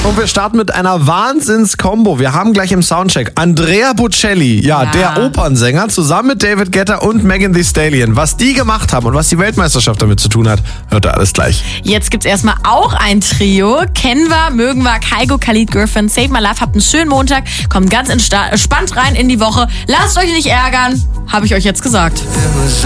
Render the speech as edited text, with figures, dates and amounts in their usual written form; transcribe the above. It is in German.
Und wir starten mit einer Wahnsinns-Kombo. Wir haben gleich im Soundcheck Andrea Bocelli, der Opernsänger, zusammen mit David Guetta und Megan Thee Stallion. Was die gemacht haben und was die Weltmeisterschaft damit zu tun hat, hört ihr alles gleich. Jetzt gibt's erstmal auch ein Trio. Kennen wir, mögen wir, Kygo, Khalid, Griffin, Save My Life. Habt einen schönen Montag, kommt ganz entspannt rein in die Woche. Lasst euch nicht ärgern, habe ich euch jetzt gesagt.